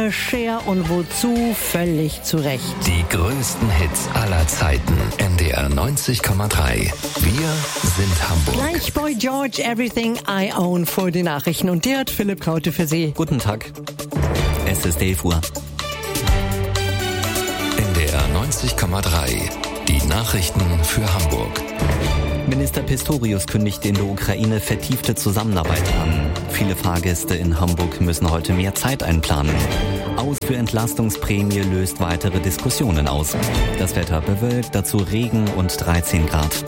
Wofür, Cher und wozu, völlig zu Recht. Die größten Hits aller Zeiten. NDR 90,3. Wir sind Hamburg. Gleich Boy George, Everything I Own vor den Nachrichten. Und der hat Philipp Kraute für Sie. Guten Tag. Es ist 11 Uhr. NDR 90,3. Die Nachrichten für Hamburg. Minister Pistorius kündigt in der Ukraine vertiefte Zusammenarbeit an. Viele Fahrgäste in Hamburg müssen heute mehr Zeit einplanen. Aus für Entlastungsprämie löst weitere Diskussionen aus. Das Wetter bewölkt, dazu Regen und 13 Grad.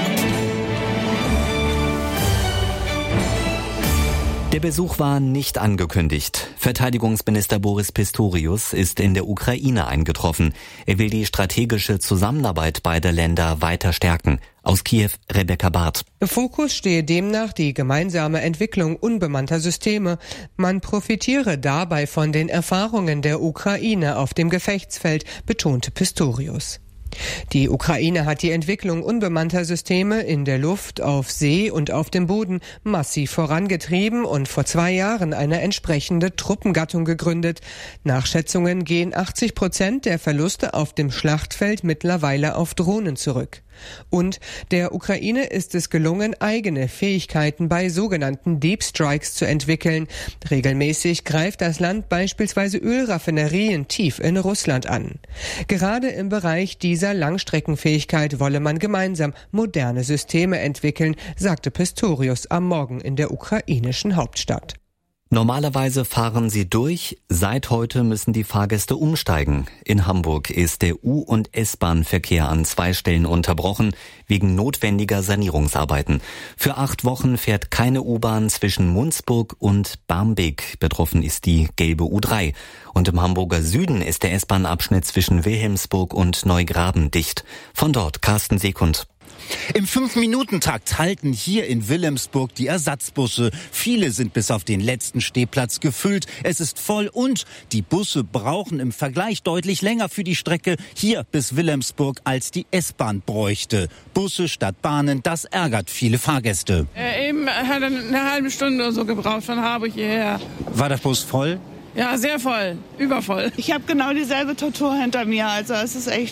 Der Besuch war nicht angekündigt. Verteidigungsminister Boris Pistorius ist in der Ukraine eingetroffen. Er will die strategische Zusammenarbeit beider Länder weiter stärken. Aus Kiew, Rebecca Barth. Im Fokus stehe demnach die gemeinsame Entwicklung unbemannter Systeme. Man profitiere dabei von den Erfahrungen der Ukraine auf dem Gefechtsfeld, betonte Pistorius. Die Ukraine hat die Entwicklung unbemannter Systeme in der Luft, auf See und auf dem Boden massiv vorangetrieben und vor 2 Jahren eine entsprechende Truppengattung gegründet. Nach Schätzungen gehen 80% der Verluste auf dem Schlachtfeld mittlerweile auf Drohnen zurück. Und der Ukraine ist es gelungen, eigene Fähigkeiten bei sogenannten Deep Strikes zu entwickeln. Regelmäßig greift das Land beispielsweise Ölraffinerien tief in Russland an. Gerade im Bereich dieser Langstreckenfähigkeit wolle man gemeinsam moderne Systeme entwickeln, sagte Pistorius am Morgen in der ukrainischen Hauptstadt. Normalerweise fahren sie durch. Seit heute müssen die Fahrgäste umsteigen. In Hamburg ist der U- und S-Bahn-Verkehr an 2 Stellen unterbrochen, wegen notwendiger Sanierungsarbeiten. Für 8 Wochen fährt keine U-Bahn zwischen Munzburg und Barmbek. Betroffen ist die gelbe U3. Und im Hamburger Süden ist der S-Bahn-Abschnitt zwischen Wilhelmsburg und Neugraben dicht. Von dort Carsten Sekund. Im 5-Minuten-Takt halten hier in Wilhelmsburg die Ersatzbusse. Viele sind bis auf den letzten Stehplatz gefüllt. Es ist voll und die Busse brauchen im Vergleich deutlich länger für die Strecke hier bis Wilhelmsburg, als die S-Bahn bräuchte. Busse statt Bahnen, das ärgert viele Fahrgäste. Eben hat er eine halbe Stunde oder so gebraucht von Harburg hierher. War der Bus voll? Ja, sehr voll, übervoll. Ich habe genau dieselbe Tortur hinter mir, also es ist echt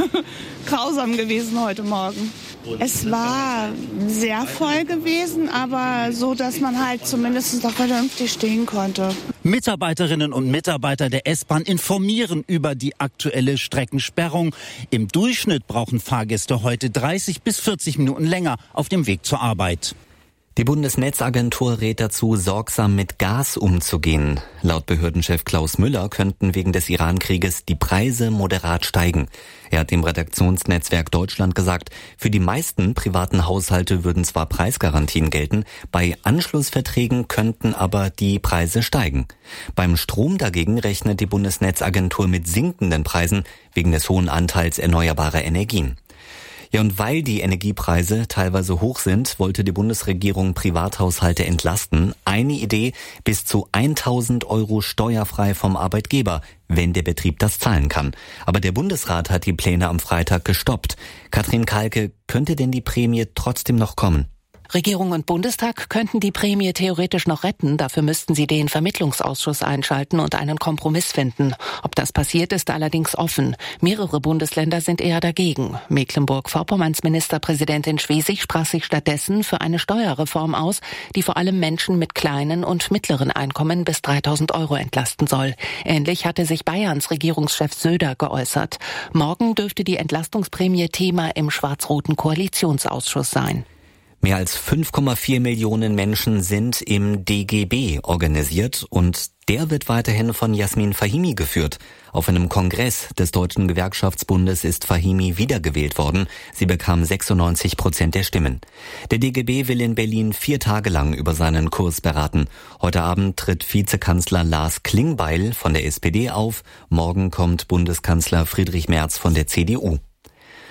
grausam gewesen heute Morgen. Es war sehr voll gewesen, aber so, dass man halt zumindest noch vernünftig stehen konnte. Mitarbeiterinnen und Mitarbeiter der S-Bahn informieren über die aktuelle Streckensperrung. Im Durchschnitt brauchen Fahrgäste heute 30 bis 40 Minuten länger auf dem Weg zur Arbeit. Die Bundesnetzagentur rät dazu, sorgsam mit Gas umzugehen. Laut Behördenchef Klaus Müller könnten wegen des Iran-Krieges die Preise moderat steigen. Er hat dem Redaktionsnetzwerk Deutschland gesagt, für die meisten privaten Haushalte würden zwar Preisgarantien gelten, bei Anschlussverträgen könnten aber die Preise steigen. Beim Strom dagegen rechnet die Bundesnetzagentur mit sinkenden Preisen wegen des hohen Anteils erneuerbarer Energien. Ja, und weil die Energiepreise teilweise hoch sind, wollte die Bundesregierung Privathaushalte entlasten. Eine Idee: bis zu 1.000 € steuerfrei vom Arbeitgeber, wenn der Betrieb das zahlen kann. Aber der Bundesrat hat die Pläne am Freitag gestoppt. Katrin Kalke, könnte denn die Prämie trotzdem noch kommen? Regierung und Bundestag könnten die Prämie theoretisch noch retten. Dafür müssten sie den Vermittlungsausschuss einschalten und einen Kompromiss finden. Ob das passiert, ist allerdings offen. Mehrere Bundesländer sind eher dagegen. Mecklenburg-Vorpommerns Ministerpräsidentin Schwesig sprach sich stattdessen für eine Steuerreform aus, die vor allem Menschen mit kleinen und mittleren Einkommen bis 3.000 € entlasten soll. Ähnlich hatte sich Bayerns Regierungschef Söder geäußert. Morgen dürfte die Entlastungsprämie Thema im schwarz-roten Koalitionsausschuss sein. Mehr als 5,4 Millionen Menschen sind im DGB organisiert und der wird weiterhin von Jasmin Fahimi geführt. Auf einem Kongress des Deutschen Gewerkschaftsbundes ist Fahimi wiedergewählt worden. Sie bekam 96% der Stimmen. Der DGB will in Berlin 4 Tage lang über seinen Kurs beraten. Heute Abend tritt Vizekanzler Lars Klingbeil von der SPD auf. Morgen kommt Bundeskanzler Friedrich Merz von der CDU.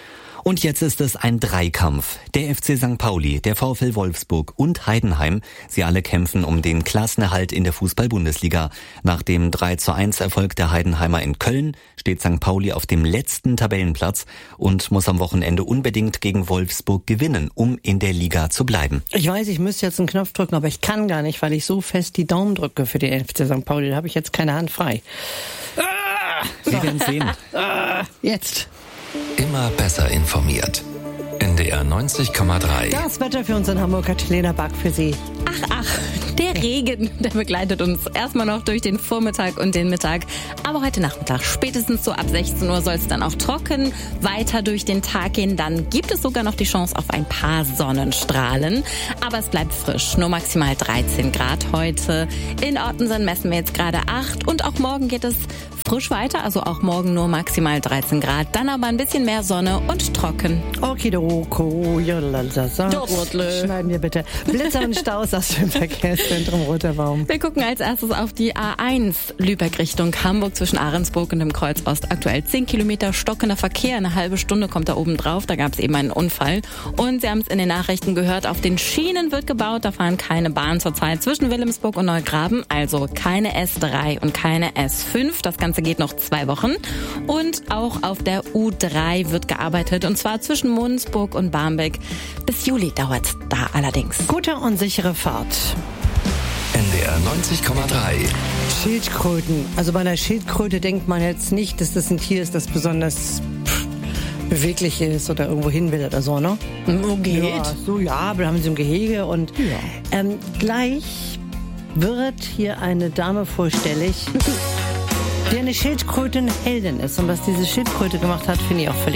Und jetzt ist es ein Dreikampf. Der FC St. Pauli, der VfL Wolfsburg und Heidenheim, sie alle kämpfen um den Klassenerhalt in der Fußball-Bundesliga. Nach dem 3:1-Erfolg der Heidenheimer in Köln steht St. Pauli auf dem letzten Tabellenplatz und muss am Wochenende unbedingt gegen Wolfsburg gewinnen, um in der Liga zu bleiben. Ich weiß, ich müsste jetzt einen Knopf drücken, aber ich kann gar nicht, weil ich so fest die Daumen drücke für den FC St. Pauli. Da habe ich jetzt keine Hand frei. Sie werden sehen. Jetzt. Immer besser informiert. NDR 90,3. Das Wetter für uns in Hamburg hat Helena Back für Sie. Ach, der Regen, der begleitet uns erstmal noch durch den Vormittag und den Mittag. Aber heute Nachmittag, spätestens so ab 16 Uhr, soll es dann auch trocken weiter durch den Tag gehen. Dann gibt es sogar noch die Chance auf ein paar Sonnenstrahlen. Aber es bleibt frisch, nur maximal 13 Grad heute. In Ottensen messen wir jetzt gerade 8 und auch morgen geht es frisch weiter, also auch morgen nur maximal 13 Grad. Dann aber ein bisschen mehr Sonne und trocken. Okidoko, schneiden wir bitte Blitzer und Staus aus dem Verkehrszentrum Roter Baum. Wir gucken als erstes auf die A1 Lübeck Richtung Hamburg zwischen Ahrensburg und dem Kreuz Ost. Aktuell 10 Kilometer stockender Verkehr, eine halbe Stunde kommt da oben drauf. Da gab es eben einen Unfall. Und Sie haben es in den Nachrichten gehört, auf den Schienen wird gebaut. Da fahren keine Bahnen zurzeit zwischen Wilhelmsburg und Neugraben. Also keine S3 und keine S5. Das Ganze geht noch 2 Wochen. Und auch auf der U3 wird gearbeitet. Und zwar zwischen Monsburg und Barmbek. Bis Juli dauert es da allerdings. Gute und sichere Fahrt. NDR 90,3. Schildkröten. Also bei einer Schildkröte denkt man jetzt nicht, dass das ein Tier ist, das besonders beweglich ist oder irgendwo hin will oder so, ne? Wo geht? Ja, aber da haben sie im Gehege und gleich wird hier eine Dame vorstellig, die eine Schildkrötenheldin ist. Und was diese Schildkröte gemacht hat, finde ich auch völlig